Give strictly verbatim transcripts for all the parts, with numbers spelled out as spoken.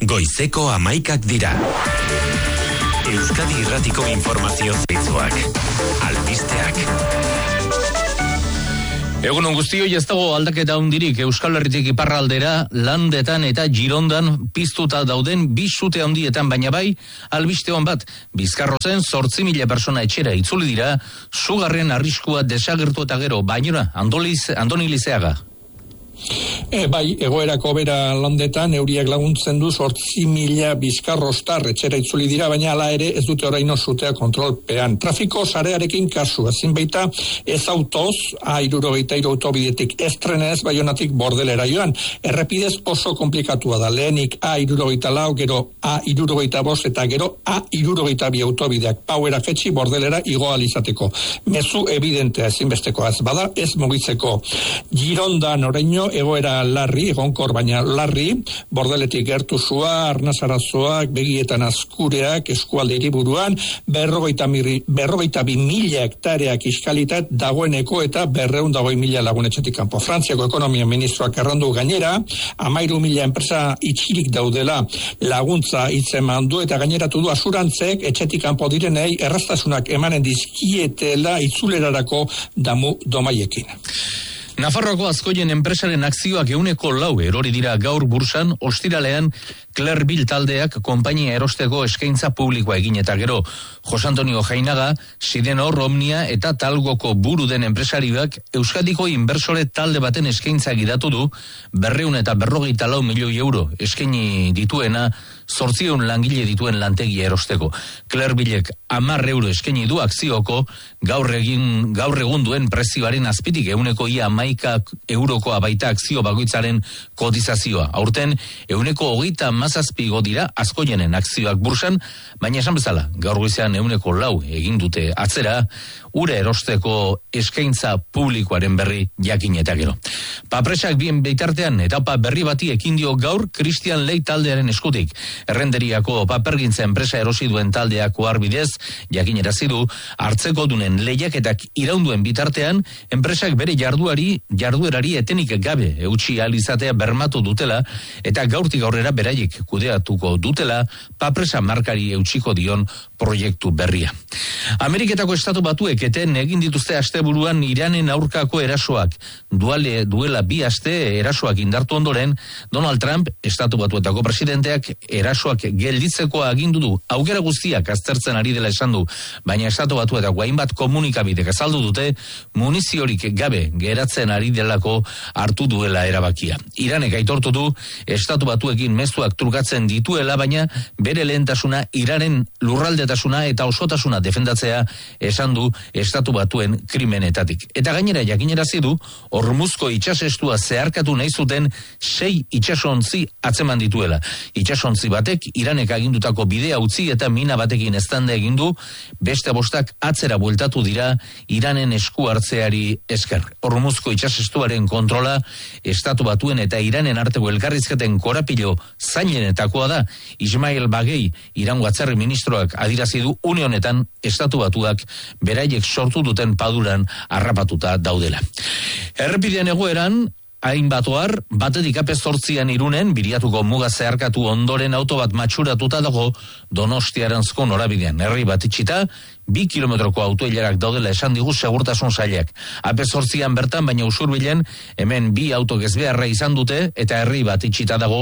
Goizeko hamaikak dira. Euskadi Irratiko informazio zeitzuak. Albisteak. Egunon guztioi, ez dago aldaketa handirik Euskal Herritik iparraldera, Landetan eta Girondan piztuta dauden bi sute handietan, baina bai, albiste hon bat, Bizkarrozen zortzi mila persona etxera itzuli dira, sugarren arriskua desagertu eta gero, bainora, Andoni Lizeaga. E, bai, egoerako bera Landetan euriak laguntzen du zortzi mila bizkarrostar etxera itzuli dira, baina hala ere ez dute oraino sutea kontrolpean. Trafiko sarearekin kasu, ezin baita ez autoz, A hirurogeita hiru autobidetik ez trenez, Baionatik Bordelera joan. Errepidez oso komplikatua da, lehenik A hirurogeita lau, gero A hirurogeita bost eta gero A hirurogeita bi autobideak pauera jetxi Bordelera igo alizateko. Mezu evidentea ezinbestekoa ez bada, ez mugitzeko. Girondan oraino egoera larri, egonkor baina larri, Bordeletik gertu zua, Arnazarazoak, begietan azkureak, eskualde hiriburuan, berrogeita, mirri, berrogeita bi mila hektareak iskalitat dagoeneko eta berreun dagoi mila lagunetxetik kanpo. Frantziako ekonomia ministroak errandu gainera, amairu mila enpresa itxirik daudela laguntza hitzeman du eta gaineratu du asurantzek etxetik kanpo direnei erraztasunak emanen dizkietela itzulerarako damu domaiekin. Nafarroako Azkoien enpresaren akzioak euneko lau erori dira gaur bursan, ostiralean Clerville taldeak konpainia erosteko eskaintza publikoa egin eta gero. Jose Antonio Jainaga, Sidenor, Omnia eta Talgoko buru den enpresarioak Euskadiko inversore talde baten eskaintza gidatu du, berreun eta berrogeita lau milioi euro eskaini dituena, zortziehun langile dituen lantegia erosteko. Clervillek hamar euro eskaini du akzioko, gaur egin gaur egun duen prezioaren azpitik euneko ia hamaika eurokoa baita akzio bakoitzaren kotizazioa. Aurten euneko hogeita hamazazpi dira Azkoienen akzioak bursan, baina esan bezala, gaur goizean euneko lau egin dute atzera, ura erosteko eskaintza publikoaren berri jakin eta gero. Papresak bien bitartean etapa berri bati ekin dio gaur Christian Ley taldearen eskutik. Errenderiako papergintza enpresa erosi duen taldeak oharbidez jakinarazi du hartzeko dunen lehiaketak iraunduen bitartean enpresak bere jarduari jarduerari etenik gabe eutsi ahal izatea bermatu dutela eta gaurtik aurrera beraiek kudeatuko dutela Papresa markari eutsiko dion proiektu berria. Ameriketako estatu batuek eten egin dituzte asteburuan Iranen aurkako erasoak. Duale, duela bi aste erasoak indartu ondoren, Donald Trump, estatu batuetako presidenteak, erasoak gelditzeko agindu du. Aukera guztiak aztertzen ari dela esan du, baina estatu batuetako hainbat komunikabidek azaldu dute, muniziorik gabe geratzen ari delako hartu duela erabakia. Iranek aitortu du, estatu batuekin mezuak trukatzen dituela, baina bere lehentasuna Iranen lurraldetasuna eta osotasuna defendatzea esan du estatu batuen krimenetatik. Eta gainera jakinerazi du, Hormuzko itsasestua zeharkatu nahi zuten sei itsasontzi atzeman dituela. Itsasontzi batek Iranek agindutako bidea utzi eta mina batekin eztanda egin du, beste bostak atzera bueltatu dira Iranen esku hartzeari esker. Hormuzko itsasestuaren kontrola estatu batuen eta Iranen arteko elkarrizketen korapilo zainenetakoa da. Ismail Bagei, Irango atzerri ministroak adirazi du une honetan estatu batuak beraiek sortu duten paduran harrapatuta daudela. Errepidean egoeran, hainbat ohar, batetik ape zortzian Irunen, Biriatuko muga zeharkatu ondoren auto bat matxuratuta dago Donostiaranzko norabidean. Herri bat itxita, bi kilometroko autoilarak daudela esan digu segurtasun sailak. Ape zortzian bertan, baina usurbilen, hemen bi auto gezbeharra izan dute, eta herri bat itxita dago,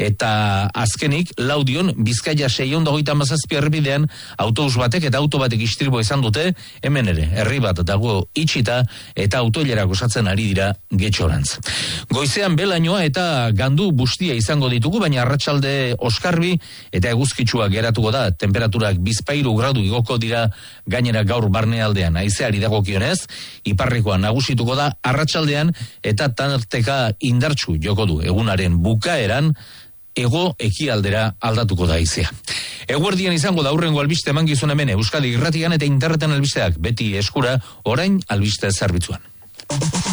eta azkenik, laudion, Bizkaia seiehun eta hogeita hamazazpi errepidean, autobus batek eta auto batek istribo izan dute, hemen ere, herri bat dago itxita, eta autoilarak osatzen ari dira getxorantz. Goizean belainoa eta gandu bustia izango ditugu, baina arratsalde oskarbi eta eguzkitsua geratuko da, temperaturak bizpahiru gradu igoko dira gainera gaur barnealdean haizeari dagokionez, iparrekoa nagusituko da arratsaldean eta tarteka indartsu joko du egunaren bukaeran hego ekialdera aldatuko da haizea. Eguerdian izango da aurrengo albiste emangizun hemen Euskadi Irratian eta interneten albisteak beti eskura orain albiste zerbitzuan.